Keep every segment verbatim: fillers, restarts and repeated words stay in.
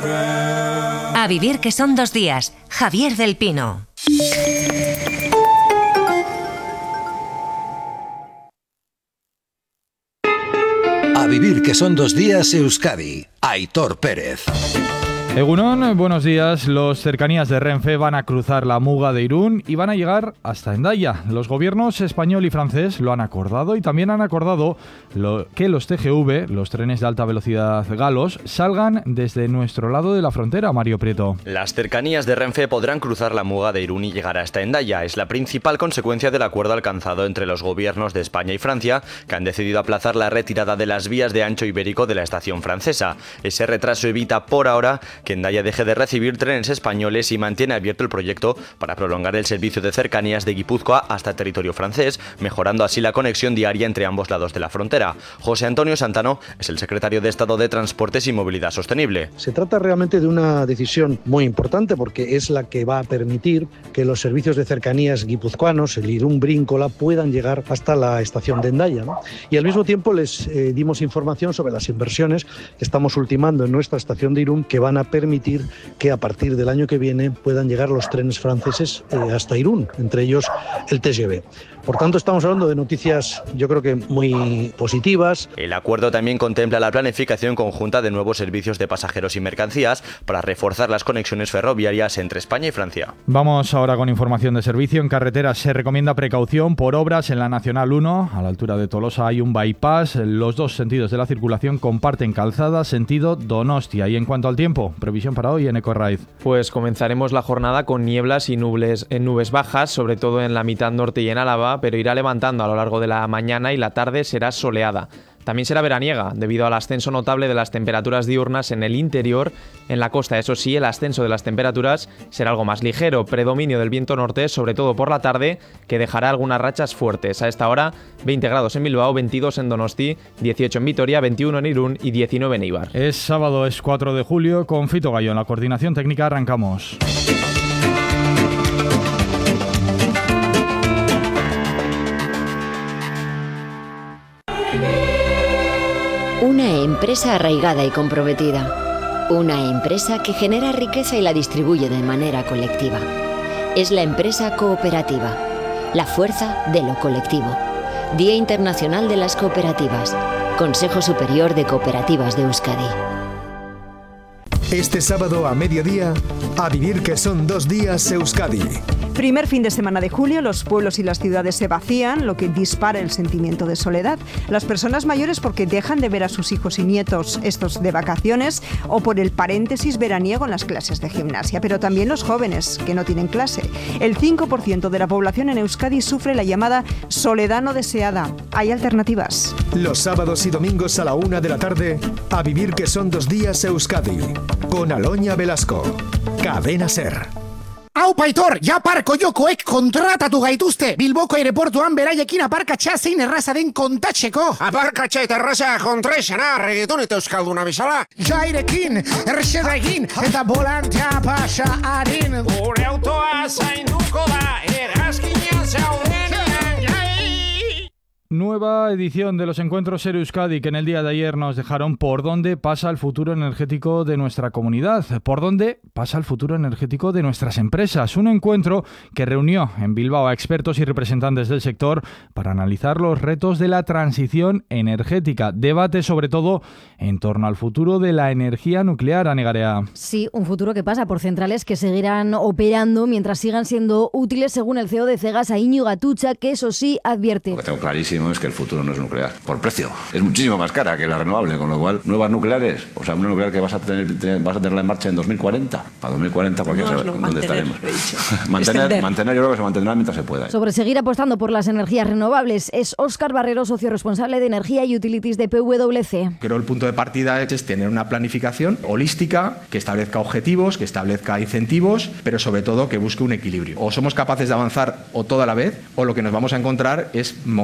A vivir que son dos días. Javier del Pino. A vivir que son dos días Euskadi. Aitor Pérez. Egunon, buenos días. Los cercanías de Renfe van a cruzar la Muga de Irún y van a llegar hasta Hendaya. Los gobiernos español y francés lo han acordado y también han acordado lo, que los T G V, los trenes de alta velocidad galos, salgan desde nuestro lado de la frontera, Mario Prieto. Las cercanías de Renfe podrán cruzar la Muga de Irún y llegar hasta Hendaya. Es la principal consecuencia del acuerdo alcanzado entre los gobiernos de España y Francia, que han decidido aplazar la retirada de las vías de ancho ibérico de la estación francesa. Ese retraso evita por ahora que Hendaya deje de recibir trenes españoles y mantiene abierto el proyecto para prolongar el servicio de cercanías de Guipúzcoa hasta territorio francés, mejorando así la conexión diaria entre ambos lados de la frontera. José Antonio Santano es el secretario de Estado de Transportes y Movilidad Sostenible. Se trata realmente de una decisión muy importante porque es la que va a permitir que los servicios de cercanías guipuzcoanos, el Irún-Bríncola, puedan llegar hasta la estación de Hendaya, ¿no? Y al mismo tiempo les eh, dimos información sobre las inversiones que estamos ultimando en nuestra estación de Irún, que van a permitir que a partir del año que viene puedan llegar los trenes franceses eh, hasta Irún, entre ellos el T G V. Por tanto, estamos hablando de noticias, yo creo que muy positivas. El acuerdo también contempla la planificación conjunta de nuevos servicios de pasajeros y mercancías para reforzar las conexiones ferroviarias entre España y Francia. Vamos ahora con información de servicio. En carreteras se recomienda precaución por obras en la Nacional uno. A la altura de Tolosa hay un bypass. Los dos sentidos de la circulación comparten calzada, sentido Donostia. Y en cuanto al tiempo, previsión para hoy en Ecorraid. Pues comenzaremos la jornada con nieblas y nubes, en nubes bajas, sobre todo en la mitad norte y en Álava, pero irá levantando a lo largo de la mañana y la tarde será soleada. También será veraniega, debido al ascenso notable de las temperaturas diurnas en el interior. En la costa, eso sí, el ascenso de las temperaturas será algo más ligero, predominio del viento norte, sobre todo por la tarde, que dejará algunas rachas fuertes. A esta hora, veinte grados en Bilbao, veintidós en Donosti, dieciocho en Vitoria, veintiuno en Irún y diecinueve en Eibar. Es sábado, es cuatro de julio, con Fito Gallo en la coordinación técnica arrancamos. Una empresa arraigada y comprometida. Una empresa que genera riqueza y la distribuye de manera colectiva. Es la empresa cooperativa, la fuerza de lo colectivo. Día Internacional de las Cooperativas. Consejo Superior de Cooperativas de Euskadi. Este sábado a mediodía, a vivir que son dos días Euskadi. Primer fin de semana de julio, los pueblos y las ciudades se vacían, lo que dispara el sentimiento de soledad. Las personas mayores porque dejan de ver a sus hijos y nietos estos de vacaciones o por el paréntesis veraniego en las clases de gimnasia, pero también los jóvenes que no tienen clase. El cinco por ciento de la población en Euskadi sufre la llamada soledad no deseada. Hay alternativas. Los sábados y domingos a la una de la tarde, a vivir que son dos días Euskadi. Con Aloña Velasco. Cadena SER. Aupa Aitor, ja parko jokoek kontratatu gaituzte. Bilboko aireportuan beraiekin aparkatxa zein erraza den kontatzeko. Aparkatxa eta erraza kontraesana, reggaeton eta euskalduna bezala. Jairekin, errexeta egin, eta volantea pasa harin. Gure autoa zainduko da, erazkina zauden. Nueva edición de los encuentros SER Euskadi, que en el día de ayer nos dejaron por dónde pasa el futuro energético de nuestra comunidad, por dónde pasa el futuro energético de nuestras empresas. Un encuentro que reunió en Bilbao a expertos y representantes del sector para analizar los retos de la transición energética. Debate sobre todo en torno al futuro de la energía nuclear, Anegarea. Sí, un futuro que pasa por centrales que seguirán operando mientras sigan siendo útiles, según el C E O de Cegasa, Íñigo Atutxa, que eso sí advierte. Lo que tengo clarísimo es que el futuro no es nuclear, por precio. Es muchísimo más cara que la renovable, con lo cual, nuevas nucleares, o sea, una nuclear que vas a tener, te, vas a tenerla en marcha en dos mil cuarenta. Para dos mil cuarenta, cualquier no, sabe no, dónde mantener, estaremos. mantener, mantener, yo creo que se mantendrá mientras se pueda. Sobre seguir apostando por las energías renovables, es Óscar Barrero, socio responsable de Energía y Utilities de P W C. Creo el punto de partida es tener una planificación holística que establezca objetivos, que establezca incentivos, pero sobre todo que busque un equilibrio. O somos capaces de avanzar o todo a la vez, o lo que nos vamos a encontrar es momentos en los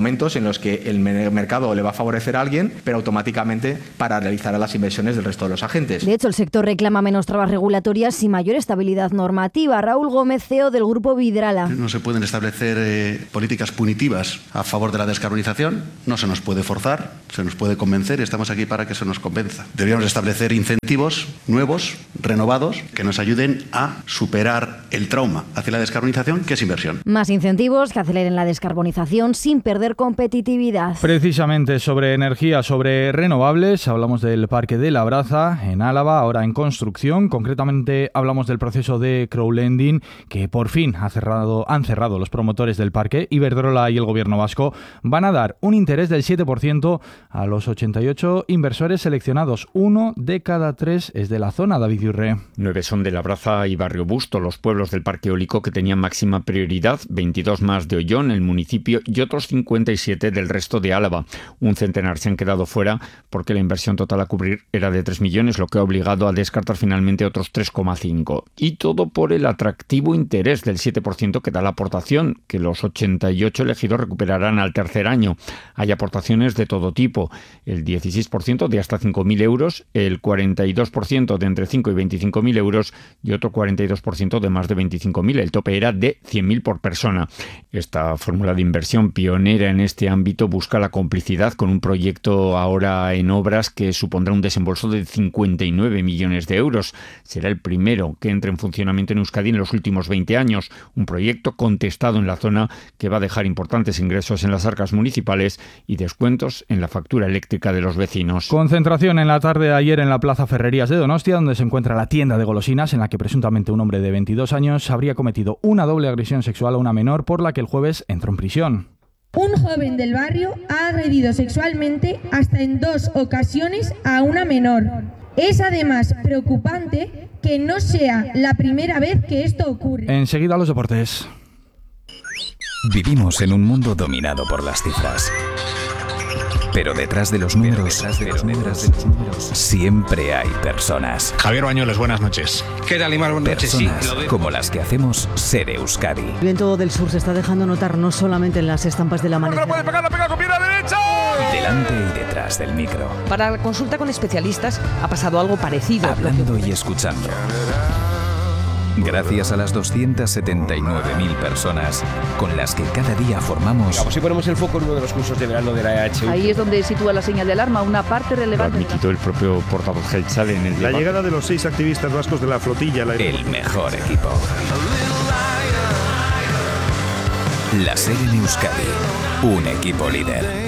los que el mercado le va a favorecer a alguien, pero automáticamente paralizará las inversiones del resto de los agentes. De hecho, el sector reclama menos trabas regulatorias y mayor estabilidad normativa. Raúl Gómez, C E O del Grupo Vidrala. No se pueden establecer eh, políticas punitivas a favor de la descarbonización, no se nos puede forzar, se nos puede convencer y estamos aquí para que se nos convenza. Deberíamos establecer incentivos nuevos, renovados, que nos ayuden a superar el trauma hacia la descarbonización, que es inversión. Más incentivos que aceleren la descarbonización sin perder competitividad. Precisamente sobre energía, sobre renovables, hablamos del Parque de Labraza, en Álava, ahora en construcción. Concretamente hablamos del proceso de crowdlending que por fin ha cerrado, han cerrado los promotores del parque. Iberdrola y el gobierno vasco van a dar un interés del siete por ciento a los ochenta y ocho inversores seleccionados. Uno de cada tres es de la zona, David Yurre. Nueve son de Labraza y Barrio Busto, los pueblos del parque eólico que tenían máxima prioridad, veintidós más de Ollón, el municipio, y otros cincuenta y siete del resto de Álava. Un centenar se han quedado fuera porque la inversión total a cubrir era de tres millones, lo que ha obligado a descartar finalmente otros tres coma cinco. Y todo por el atractivo interés del siete por ciento que da la aportación, que los ochenta y ocho elegidos recuperarán al tercer año. Hay aportaciones de todo tipo, el dieciséis por ciento de hasta cinco mil euros, el cuarenta y dos por ciento de entre cinco y veinticinco mil euros y otro cuarenta y dos por ciento de más de veinticinco mil. El tope era de cien mil por persona. Esta fórmula de inversión pionera en este ámbito busca la complicidad con un proyecto ahora en obras que supondrá un desembolso de cincuenta y nueve millones de euros. Será el primero que entre en funcionamiento en Euskadi en los últimos veinte años. Un proyecto contestado en la zona que va a dejar importantes ingresos en las arcas municipales y descuentos en la factura eléctrica de los vecinos. Concentración en la tarde de ayer en la Plaza Ferrerías de Donostia, donde se encuentra la tienda de golosinas en la que presuntamente un hombre de veintidós años habría cometido una doble agresión sexual a una menor, por la que el jueves entró en prisión. Un joven del barrio ha agredido sexualmente hasta en dos ocasiones a una menor. Es además preocupante que no sea la primera vez que esto ocurre. Enseguida los deportes. Vivimos en un mundo dominado por las cifras. Pero detrás de los números, detrás de los números, de los números siempre hay personas. Javier Bañuelos, buenas noches. ¿Qué tal, Imar? Buenas noches. Personas Sí, lo de... como las que hacemos Ser Euskadi. El viento del sur se está dejando notar no solamente en las estampas del amanecer. ¡No puede pegar, la pega con pierna derecha! Delante y detrás del micro. Para la consulta con especialistas ha pasado algo parecido. Hablando y escuchando. Gracias a las doscientas setenta y nueve mil personas con las que cada día formamos... Vamos, si ponemos el foco en uno de los cursos de verano de la E H U. Ahí es donde sitúa la señal de alarma, una parte relevante... Lo ha admitido el propio portavoz Geltzal en el debate. La llegada de los seis activistas vascos de la flotilla... La... El mejor equipo. La SER en Euskadi. Un equipo líder.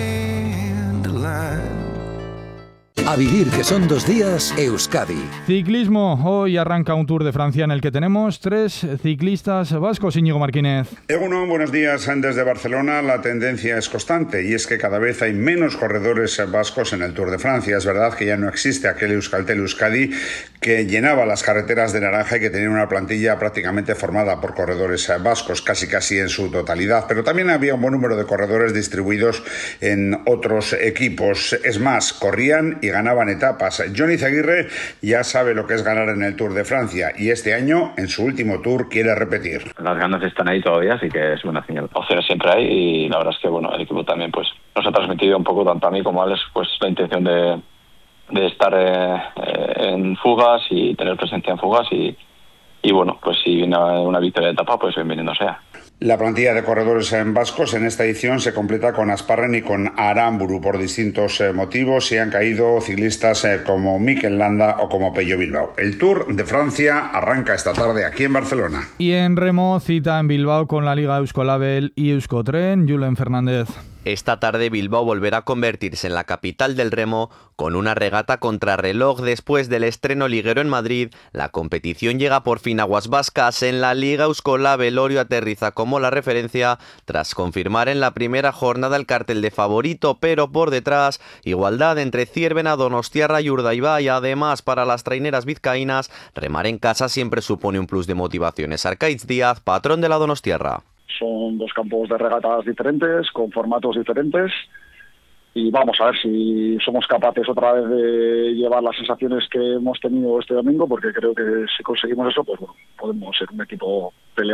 A vivir que son dos días, Euskadi. Ciclismo. Hoy arranca un Tour de Francia en el que tenemos tres ciclistas vascos. Íñigo Martínez. Egunon, buenos días. Desde Barcelona la tendencia es constante y es que cada vez hay menos corredores vascos en el Tour de Francia. Es verdad que ya no existe aquel Euskaltel Euskadi que llenaba las carreteras de naranja y que tenía una plantilla prácticamente formada por corredores vascos, casi casi en su totalidad. Pero también había un buen número de corredores distribuidos en otros equipos. Es más, corrían y ganaban etapas. Johnny Zaguirre ya sabe lo que es ganar en el Tour de Francia y este año, en su último Tour, quiere repetir. Las ganas están ahí todavía, así que es buena señal. Opciones siempre hay y la verdad es que bueno, el equipo también pues nos ha transmitido un poco, tanto a mí como a Alex, pues la intención de, de estar eh, en fugas y tener presencia en fugas y, y bueno, pues si viene una victoria de etapa, pues bienvenido sea. La plantilla de corredores en vascos en esta edición se completa con Asparren y con Aramburu por distintos eh, motivos y han caído ciclistas eh, como Mikel Landa o como Pello Bilbao. El Tour de Francia arranca esta tarde aquí en Barcelona. Y en remo, cita en Bilbao con la Liga Euskolabel y Euskotren. Julen Fernández. Esta tarde Bilbao volverá a convertirse en la capital del remo con una regata contrarreloj después del estreno liguero en Madrid. La competición llega por fin a aguas vascas. En la Liga Euskolabel, Orio aterriza como la referencia tras confirmar en la primera jornada el cartel de favorito, pero por detrás igualdad entre Zierbena, Donostiarra y Urdaibai. Además, para las traineras vizcaínas, remar en casa siempre supone un plus de motivaciones. Arkaitz Díaz, patrón de la Donostiarra. Son dos campos de regatas diferentes, con formatos diferentes, y vamos a ver si somos capaces otra vez de llevar las sensaciones que hemos tenido este domingo, porque creo que si conseguimos eso, pues bueno, podemos ser un equipo peleón.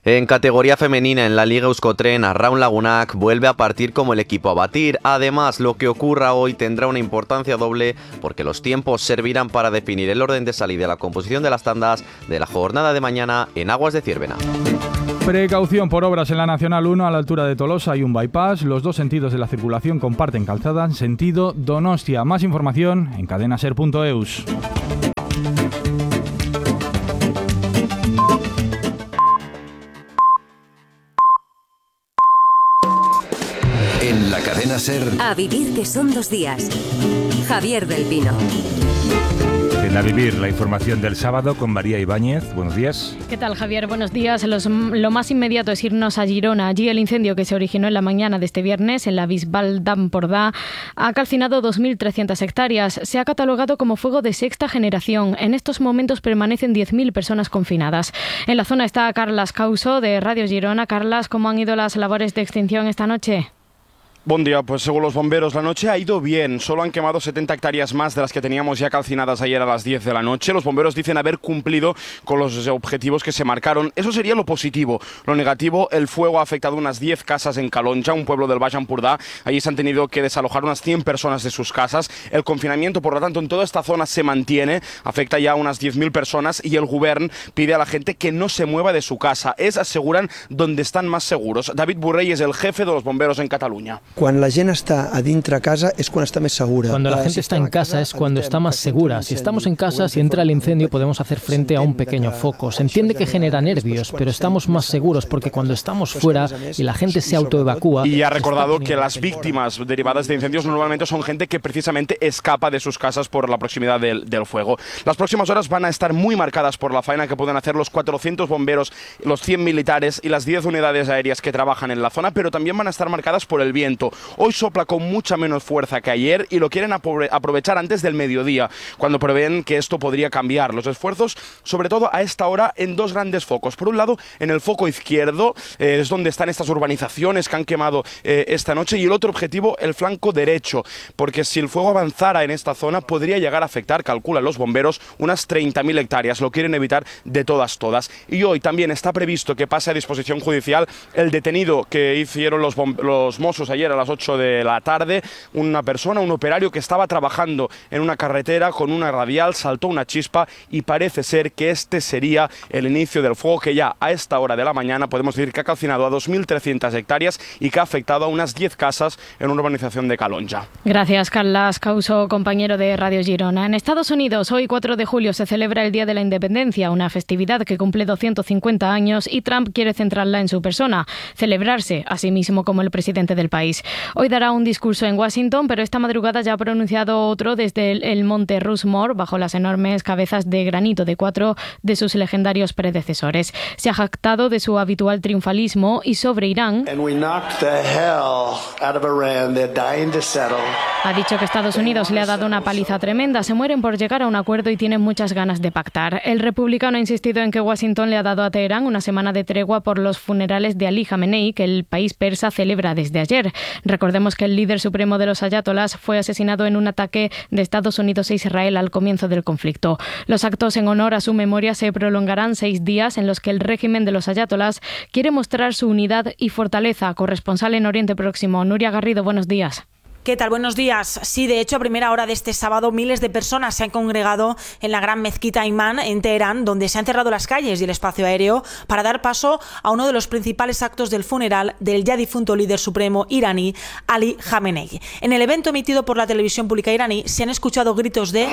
En categoría femenina en la Liga Euskotren, Arraun Lagunak vuelve a partir como el equipo a batir. Además, lo que ocurra hoy tendrá una importancia doble porque los tiempos servirán para definir el orden de salida y la composición de las tandas de la jornada de mañana en Aguas de Ciervena. Precaución por obras en la Nacional uno a la altura de Tolosa y un bypass. Los dos sentidos de la circulación comparten calzada en sentido Donostia. Más información en cadenaser punto eus. En la cadena SER. A vivir que son dos días. Javier del Pino. En A Vivir, la información del sábado con María Ibáñez. Buenos días. ¿Qué tal, Javier? Buenos días. Los, lo más inmediato es irnos a Girona. Allí el incendio que se originó en la mañana de este viernes en la Bisbal d'Empordà ha calcinado dos mil trescientas hectáreas. Se ha catalogado como fuego de sexta generación. En estos momentos permanecen diez mil personas confinadas. En la zona está Carlas Causo de Radio Girona. Carlas, ¿cómo han ido las labores de extinción esta noche? Buen día, pues según los bomberos la noche ha ido bien, solo han quemado setenta hectáreas más de las que teníamos ya calcinadas ayer a las diez de la noche. Los bomberos dicen haber cumplido con los objetivos que se marcaron. Eso sería lo positivo. Lo negativo, el fuego ha afectado unas diez casas en Calonja, un pueblo del Baix Empordà. Allí se han tenido que desalojar unas cien personas de sus casas. El confinamiento, por lo tanto, en toda esta zona se mantiene, afecta ya a unas diez mil personas y el govern pide a la gente que no se mueva de su casa. Es, aseguran, donde están más seguros. David Borrell es el jefe de los bomberos en Cataluña. Cuando la gente está adentro a casa es cuando está más segura. Cuando la gente está en casa es cuando está más segura. Si estamos en casa, si entra el incendio, podemos hacer frente a un pequeño foco. Se entiende que genera nervios, pero estamos más seguros porque cuando estamos fuera y la gente se autoevacúa... Y ha recordado que las víctimas derivadas de incendios normalmente son gente que precisamente escapa de sus casas por la proximidad del, del fuego. Las próximas horas van a estar muy marcadas por la faena que pueden hacer los cuatrocientos bomberos, los cien militares y las diez unidades aéreas que trabajan en la zona, pero también van a estar marcadas por el viento. Hoy sopla con mucha menos fuerza que ayer y lo quieren aprovechar antes del mediodía, cuando prevén que esto podría cambiar. Los esfuerzos, sobre todo a esta hora, en dos grandes focos. Por un lado, en el foco izquierdo, eh, es donde están estas urbanizaciones que han quemado eh, esta noche, y el otro objetivo, el flanco derecho, porque si el fuego avanzara en esta zona, podría llegar a afectar, calculan los bomberos, unas treinta mil hectáreas. Lo quieren evitar de todas, todas. Y hoy también está previsto que pase a disposición judicial el detenido que hicieron los, los Mossos ayer a las ocho de la tarde, una persona, un operario que estaba trabajando en una carretera con una radial, saltó una chispa y parece ser que este sería el inicio del fuego que ya a esta hora de la mañana podemos decir que ha calcinado a dos mil trescientas hectáreas y que ha afectado a unas diez casas en una urbanización de Calonja. Gracias, Carlas Causo, compañero de Radio Girona. En Estados Unidos, hoy cuatro de julio se celebra el Día de la Independencia, una festividad que cumple doscientos cincuenta años y Trump quiere centrarla en su persona, celebrarse a sí mismo como el presidente del país. Hoy dará un discurso en Washington, pero esta madrugada ya ha pronunciado otro desde el, el monte Rushmore, bajo las enormes cabezas de granito de cuatro de sus legendarios predecesores. Se ha jactado de su habitual triunfalismo y sobre Irán ha dicho que Estados Unidos le ha dado una paliza tremenda, se mueren por llegar a un acuerdo y tienen muchas ganas de pactar. El republicano ha insistido en que Washington le ha dado a Teherán una semana de tregua por los funerales de Ali Khamenei, que el país persa celebra desde ayer. Recordemos que el líder supremo de los ayatolás fue asesinado en un ataque de Estados Unidos e Israel al comienzo del conflicto. Los actos en honor a su memoria se prolongarán seis días en los que el régimen de los ayatolás quiere mostrar su unidad y fortaleza. Corresponsal en Oriente Próximo, Nuria Garrido, buenos días. ¿Qué tal? Buenos días. Sí, de hecho, a primera hora de este sábado, miles de personas se han congregado en la gran mezquita Imán en Teherán, donde se han cerrado las calles y el espacio aéreo para dar paso a uno de los principales actos del funeral del ya difunto líder supremo iraní, Ali Khamenei. En el evento emitido por la televisión pública iraní se han escuchado gritos de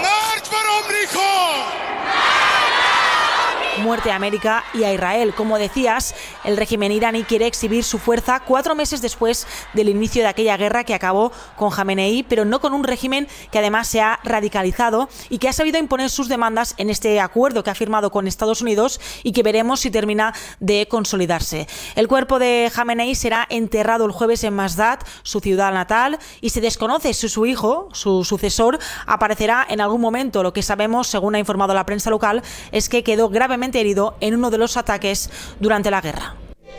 muerte a América y a Israel. Como decías, el régimen iraní quiere exhibir su fuerza cuatro meses después del inicio de aquella guerra que acabó con Khamenei, pero no con un régimen que además se ha radicalizado y que ha sabido imponer sus demandas en este acuerdo que ha firmado con Estados Unidos y que veremos si termina de consolidarse. El cuerpo de Khamenei será enterrado el jueves en Masdad, su ciudad natal, y se desconoce si su hijo, su sucesor, aparecerá en algún momento. Lo que sabemos, según ha informado la prensa local, es que quedó gravemente herido en uno de los ataques durante la guerra.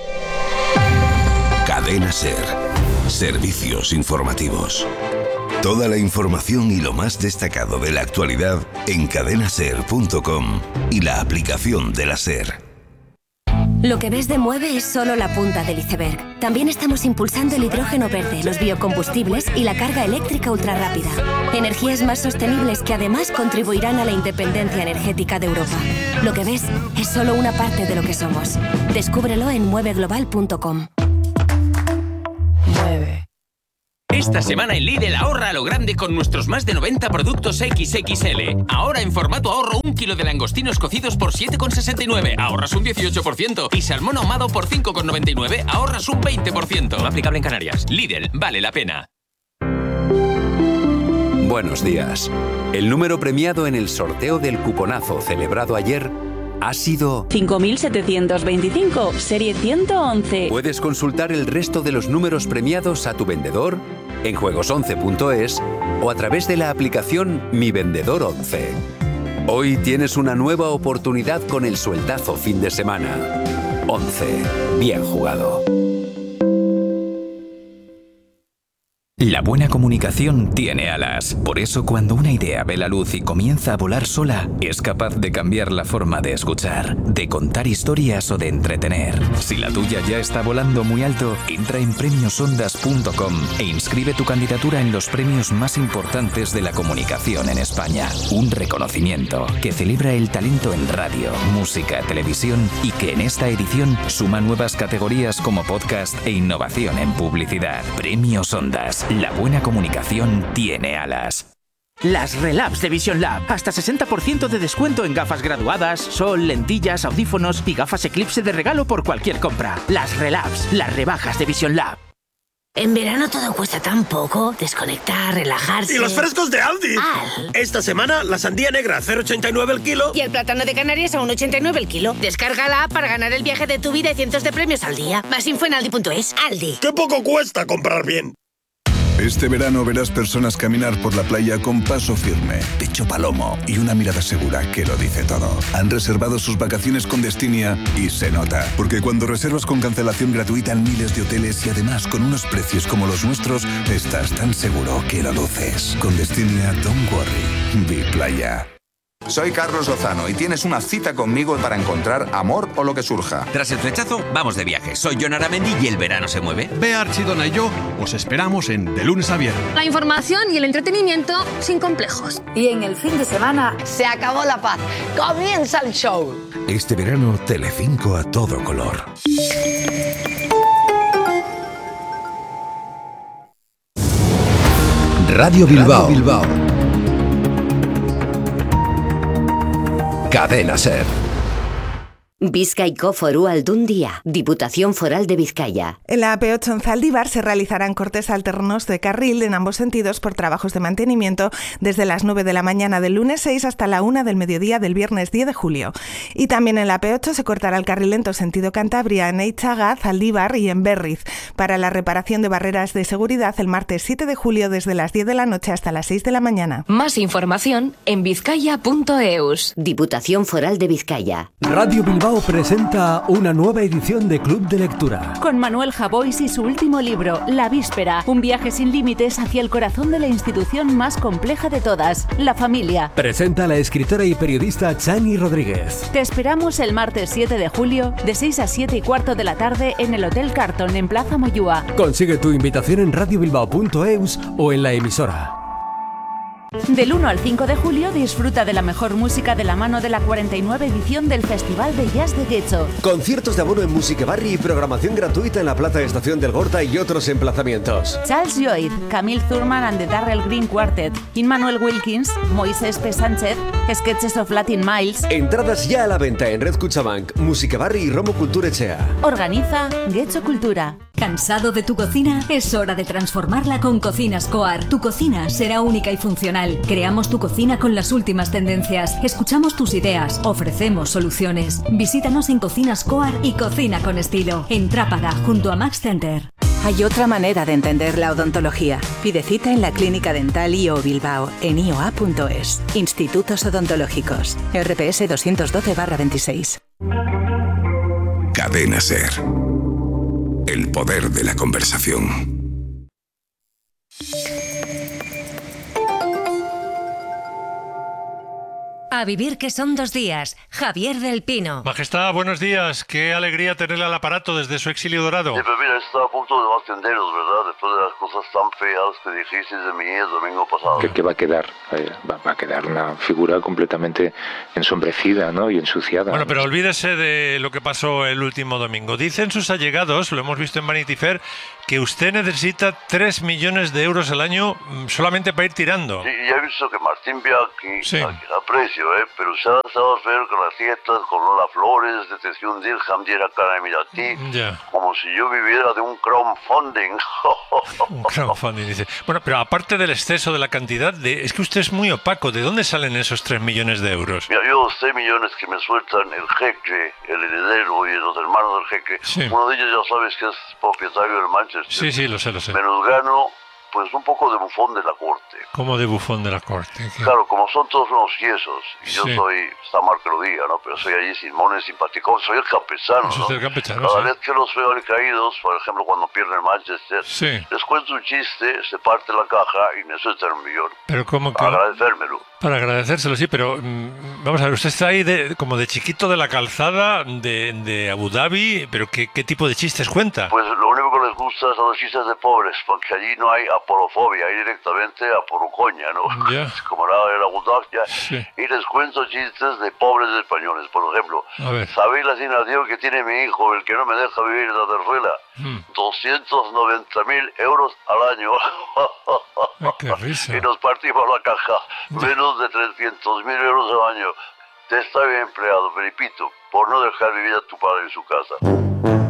Cadena SER. Servicios informativos. Toda la información y lo más destacado de la actualidad en cadena ser punto com y la aplicación de la SER. Lo que ves de Mueve es solo la punta del iceberg. También estamos impulsando el hidrógeno verde, los biocombustibles y la carga eléctrica ultrarrápida. Energías más sostenibles que además contribuirán a la independencia energética de Europa. Lo que ves es solo una parte de lo que somos. Descúbrelo en mueve global punto com. Mueve. Esta semana en Lidl ahorra a lo grande con nuestros más de noventa productos equis equis ele. Ahora en formato ahorro un kilo de langostinos cocidos por siete con sesenta y nueve, ahorras un dieciocho por ciento. Y salmón ahumado por cinco con noventa y nueve, ahorras un veinte por ciento. No aplicable en Canarias. Lidl, vale la pena. Buenos días. El número premiado en el sorteo del cuponazo celebrado ayer ha sido cinco mil setecientos veinticinco, serie ciento once. Puedes consultar el resto de los números premiados a tu vendedor en juegos once punto es o a través de la aplicación Mi Vendedor once. Hoy tienes una nueva oportunidad con el sueldazo fin de semana. once. Bien jugado. La buena comunicación tiene alas. Por eso, cuando una idea ve la luz y comienza a volar sola, es capaz de cambiar la forma de escuchar, de contar historias o de entretener. Si la tuya ya está volando muy alto, entra en premios ondas punto com e inscribe tu candidatura en los premios más importantes de la comunicación en España. Un reconocimiento que celebra el talento en radio, música, televisión y que en esta edición suma nuevas categorías como podcast e innovación en publicidad. Premios Ondas. La buena comunicación tiene alas. Las Relabs de Vision Lab. Hasta sesenta por ciento de descuento en gafas graduadas, sol, lentillas, audífonos y gafas Eclipse de regalo por cualquier compra. Las Relabs, las rebajas de Vision Lab. En verano todo cuesta tan poco. Desconectar, relajarse. ¡Y los frescos de Aldi! Al. Esta semana, la sandía negra a cero coma ochenta y nueve el kilo. Y el plátano de Canarias a uno coma ochenta y nueve el kilo. Descarga la app para ganar el viaje de tu vida y cientos de premios al día. Más info en aldi punto es. Aldi. ¡Qué poco cuesta comprar bien! Este verano verás personas caminar por la playa con paso firme, pecho palomo y una mirada segura que lo dice todo. Han reservado sus vacaciones con Destinia y se nota. Porque cuando reservas con cancelación gratuita en miles de hoteles y además con unos precios como los nuestros, estás tan seguro que lo luces. Con Destinia, don't worry. Be playa. Soy Carlos Lozano y tienes una cita conmigo para encontrar amor o lo que surja. Tras el flechazo, vamos de viaje. Soy Jon Aramendi y el verano se mueve. Bea Archidona y yo os esperamos en De Lunes a Viernes. La información y el entretenimiento sin complejos. Y en el fin de semana se acabó la paz. Comienza el show. Este verano, Telecinco a todo color. Radio Bilbao. Radio Bilbao. Cadena Ser. Bizkaiko Foru Aldundia, Diputación Foral de Vizcaya. En la A P ocho en Zaldívar se realizarán cortes alternos de carril en ambos sentidos por trabajos de mantenimiento desde las nueve de la mañana del lunes seis hasta la una del mediodía del viernes diez de julio. Y también en la A P ocho se cortará el carril lento sentido Cantabria en Eichaga, Zaldívar y en Berriz para la reparación de barreras de seguridad el martes siete de julio desde las diez de la noche hasta las seis de la mañana. Más información en vizcaya punto eus. Diputación Foral de Vizcaya. Radio Bilbao presenta una nueva edición de Club de Lectura. Con Manuel Javois y su último libro, La Víspera, un viaje sin límites hacia el corazón de la institución más compleja de todas, la familia. Presenta la escritora y periodista Chani Rodríguez. Te esperamos el martes siete de julio, de seis a siete y cuarto de la tarde en el Hotel Carton, en Plaza Moyúa. Consigue tu invitación en radio bilbao punto eus o en la emisora. Del uno al cinco de julio disfruta de la mejor música de la mano de la cuarenta y nueve edición del Festival de Jazz de Getxo. Conciertos de abono en Musica Barri y programación gratuita en la Plaza Estación del Gorta y otros emplazamientos. Charles Lloyd, Camille Thurman and the Darrell Green Quartet, Immanuel Wilkins, Moisés P. Sánchez, Sketches of Latin Miles. Entradas ya a la venta en Red Cuchabank, Musica Barri y Romo Cultura Echea. Organiza Getxo Cultura. ¿Cansado de tu cocina? Es hora de transformarla con Cocinas Coar. Tu cocina será única y funcional. Creamos tu cocina con las últimas tendencias. Escuchamos tus ideas. Ofrecemos soluciones. Visítanos en Cocinas Coar y Cocina con Estilo. En Trápaga, junto a Max Center. Hay otra manera de entender la odontología. Pide cita en la Clínica Dental I O Bilbao en i o a punto es. Institutos Odontológicos. R P S doscientos doce barra veintiséis. Cadena Ser. El poder de la conversación. A vivir que son dos días. Javier del Pino. Majestad, buenos días. Qué alegría tenerle al aparato desde su exilio dorado. Sí, pero mira, estaba a punto de no atenderos, ¿verdad? Después de las cosas tan feas que dijisteis de mí el domingo pasado. Que, que va a quedar, eh, va, va a quedar una figura completamente ensombrecida, ¿no? Y ensuciada. Bueno, pero olvídese de lo que pasó el último domingo. Dicen sus allegados, lo hemos visto en Vanity Fair, que usted necesita tres millones de euros al año solamente para ir tirando. Sí, ya he visto que Martín Bianchi, sí. a quien aprecio, ¿eh? Pero se ha estado a ver con las dietas, con Lola Flores, de un dirham, diera cara de Miratí, ya. Como si yo viviera de un crowdfunding. Un crowdfunding, dice. Bueno, pero aparte del exceso de la cantidad, de, es que usted es muy opaco. ¿De dónde salen esos tres millones de euros? Mira, yo los tres millones que me sueltan el jeque, el heredero y los hermanos del jeque, sí. Uno de ellos ya sabes que es propietario del Manchester. Sí, sí, lo sé, lo sé. Me los gano, pues un poco de bufón de la corte. ¿Cómo de bufón de la corte? ¿Qué? Claro, como son todos unos yesos, y yo sí. soy, está mal que lo diga, ¿no? Pero soy allí simón, simpático, soy el campesano, ¿no? Soy el campesano, Cada sí. vez que los veo caídos, por ejemplo, cuando pierden el Manchester, sí. les cuento un chiste, se parte la caja y necesitan un millón. Pero ¿cómo que? Para agradecérmelo. Para agradecérselo, sí, pero mmm, vamos a ver, usted está ahí de, como de chiquito de la calzada de, de Abu Dhabi, pero ¿qué, ¿qué tipo de chistes cuenta? Pues lo único que les gusta son los chistes de pobres, porque allí no hay aporofobia, hay directamente aporocoña, ¿no? Ya. Como era el Abu Dhabi, sí. Y les cuento chistes de pobres españoles, por ejemplo. A ver. ¿Sabéis la asignación que tiene mi hijo, el que no me deja vivir en la terzuela? Hmm. doscientos noventa mil euros al año. Ay, qué risa. Y nos partimos la caja. Menos de trescientos mil euros al año. Te está bien empleado, Felipito, por no dejar vivir a tu padre en su casa.